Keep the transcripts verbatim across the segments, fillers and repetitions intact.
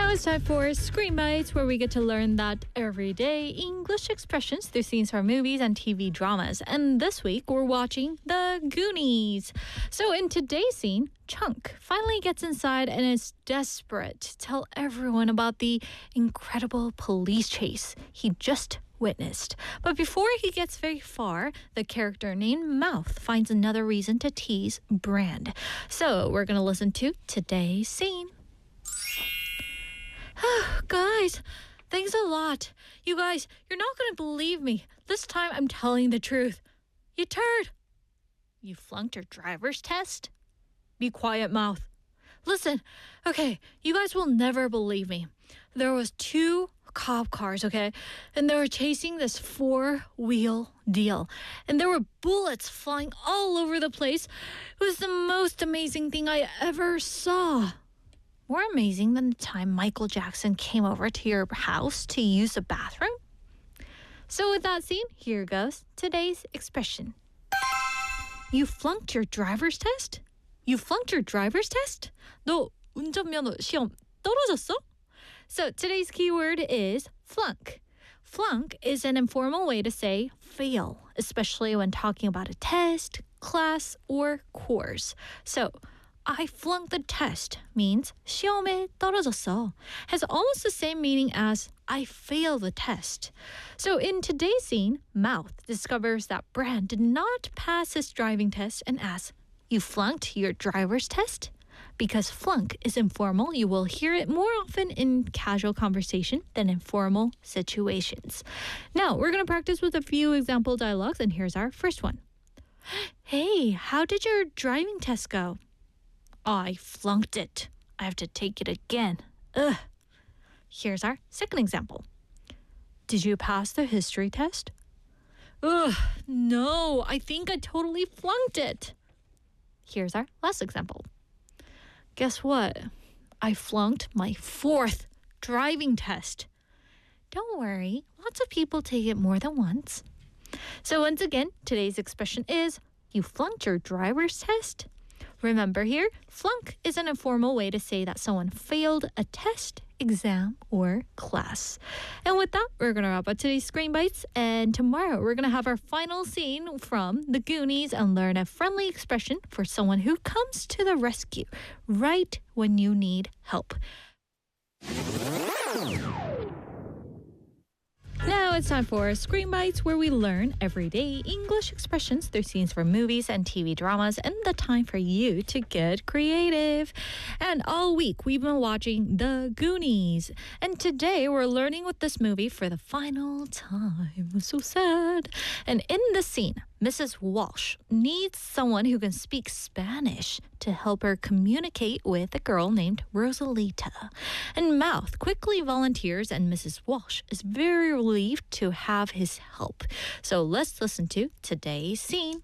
Now it's time for Screen Bites, where we get to learn that everyday English expressions through scenes from movies and T V dramas. And this week, we're watching The Goonies. So in today's scene, Chunk finally gets inside and is desperate to tell everyone about the incredible police chase he just witnessed. But before he gets very far, the character named Mouth finds another reason to tease Brand. So we're going to listen to today's scene. Guys, thanks a lot. You guys, you're not going to believe me. This time I'm telling the truth. You turd. You flunked your driver's test? Be quiet, Mouth. Listen, okay, you guys will never believe me. There was two cop cars, okay? And they were chasing this four-wheel deal. And there were bullets flying all over the place. It was the most amazing thing I ever saw. More amazing than the time Michael Jackson came over to your house to use the bathroom? So with that scene, here goes today's expression. You flunked your driver's test? You flunked your driver's test? 너 운전면허 시험 떨어졌어? So today's keyword is flunk. Flunk is an informal way to say fail, especially when talking about a test, class, or course. So I flunked the test means 시험에 떨어졌어. Has almost the same meaning as I failed the test. So in today's scene, Mouth discovers that Brand did not pass his driving test and asks, you flunked your driver's test? Because flunk is informal, you will hear it more often in casual conversation than in formal situations. Now, we're going to practice with a few example dialogues, and here's our first one. Hey, how did your driving test go? I flunked it. I have to take it again. Ugh. Here's our second example. Did you pass the history test? Ugh, no, I think I totally flunked it. Here's our last example. Guess what? I flunked my fourth driving test. Don't worry, lots of people take it more than once. So once again, today's expression is, you flunked your driver's test? Remember here, flunk is an informal way to say that someone failed a test, exam, or class. And with that, we're going to wrap up today's Screen Bites. And tomorrow, we're going to have our final scene from The Goonies and learn a friendly expression for someone who comes to the rescue right when you need help. Now it's time for Screen Bites, where we learn everyday English expressions through scenes from movies and T V dramas, and the time for you to get creative. And all week, we've been watching The Goonies. And today, we're learning with this movie for the final time. So sad. And in this scene, Missus Walsh needs someone who can speak Spanish to help her communicate with a girl named Rosalita. And Mouth quickly volunteers, and Missus Walsh is very relieved to have his help. So let's listen to today's scene.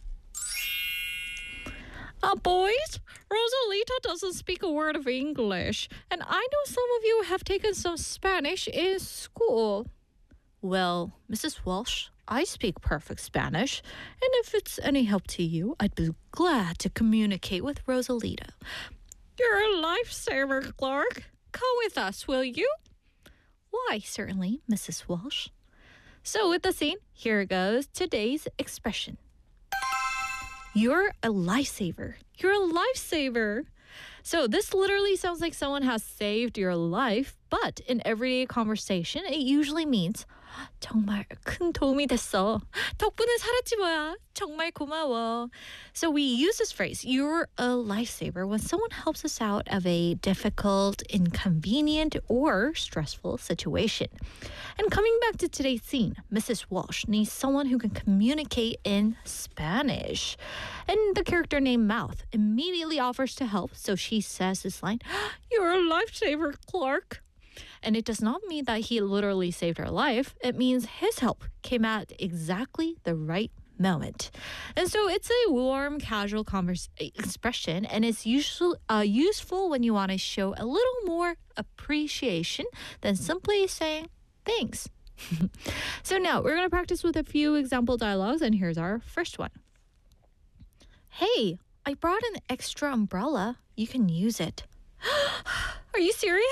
Uh, boys, Rosalita doesn't speak a word of English, and I know some of you have taken some Spanish in school. Well, Missus Walsh, I speak perfect Spanish, and if it's any help to you, I'd be glad to communicate with Rosalita. You're a lifesaver, Clark. Come with us, will you? Why, certainly, Missus Walsh. So with the scene, here goes today's expression. You're a lifesaver. You're a lifesaver. So this literally sounds like someone has saved your life, but in everyday conversation, it usually means 정말 큰 도움이 됐어. 덕분에 살았지 뭐야. 정말 고마워. So we use this phrase, you're a lifesaver, when someone helps us out of a difficult, inconvenient, or stressful situation. And coming back to today's scene, Missus Walsh needs someone who can communicate in Spanish. And the character named Mouth immediately offers to help, so she says this line, you're a lifesaver, Clark. And it does not mean that he literally saved her life. It means his help came at exactly the right moment. And so it's a warm, casual converse- expression, and it's usually uh, useful when you want to show a little more appreciation than simply saying thanks. So now we're going to practice with a few example dialogues, and here's our first one. Hey, I brought an extra umbrella. You can use it. Are you serious?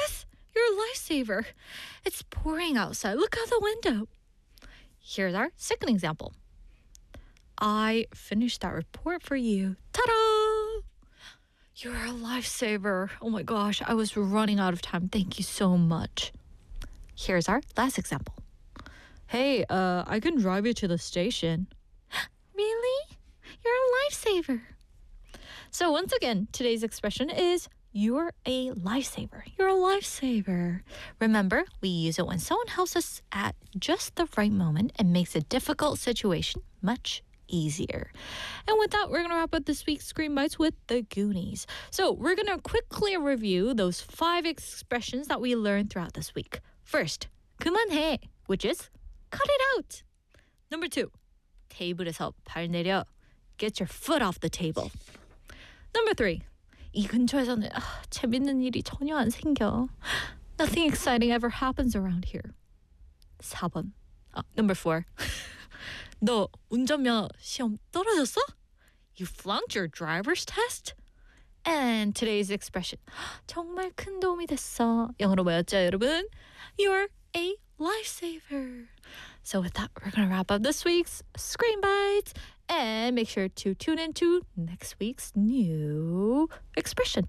You're a lifesaver. It's pouring outside. Look out the window. Here's our second example. I finished that report for you. Ta-da! You're a lifesaver. Oh my gosh, I was running out of time. Thank you so much. Here's our last example. Hey, uh, I can drive you to the station. Really? You're a lifesaver. So once again, today's expression is you're a lifesaver. You're a lifesaver. Remember, we use it when someone helps us at just the right moment and makes a difficult situation much easier. And with that, we're going to wrap up this week's Screen Bites with the Goonies. So we're going to quickly review those five expressions that we learned throughout this week. First, 그만해, which is cut it out. Number two, 테이블에서 발 내려. Get your foot off the table. Number three, 이 근처에서는 아, 재밌는 일이 전혀 안 생겨. Nothing exciting ever happens around here. 사 번. 아, number four. 너 운전면허 시험 떨어졌어? You flunked your driver's test? And today's expression. 정말 큰 도움이 됐어. 영어로 뭐였죠, 여러분? You're a lifesaver. So with that, we're going to wrap up this week's Screen Bites. And make sure to tune in to next week's new expression.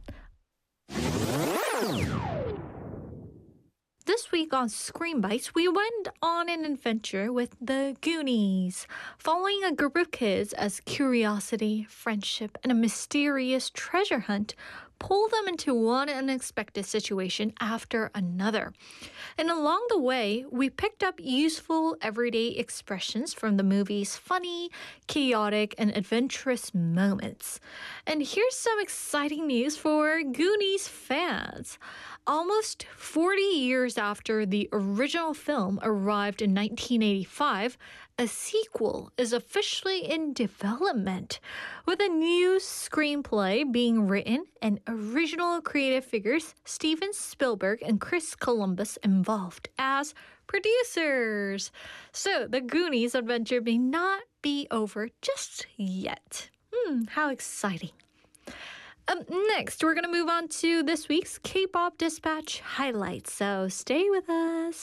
This week on Screen Bites, we went on an adventure with the Goonies, following a group of kids as curiosity, friendship, and a mysterious treasure hunt pull them into one unexpected situation after another. And along the way, we picked up useful everyday expressions from the movie's funny, chaotic, and adventurous moments. And here's some exciting news for Goonies fans. Almost forty years after the original film arrived in nineteen eighty-five, a sequel is officially in development, with a new screenplay being written and original creative figures Steven Spielberg and Chris Columbus involved as producers. So the Goonies adventure may not be over just yet. Hmm, how exciting. Um, next, we're going to move on to this week's K-pop Dispatch highlights, so stay with us.